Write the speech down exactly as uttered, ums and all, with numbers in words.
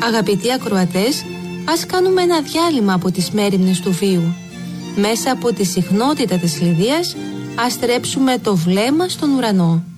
Αγαπητοί ακροατές, ας κάνουμε ένα διάλειμμα από τις μέριμνες του βίου. Μέσα από τη συχνότητα της λιδίας, ας στρέψουμε το βλέμμα στον ουρανό.